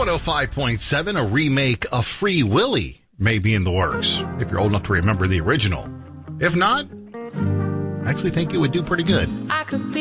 K105.7, a remake of Free Willy may be in the works, if you're old enough to remember the original. If not, I actually think it would do pretty good. I could be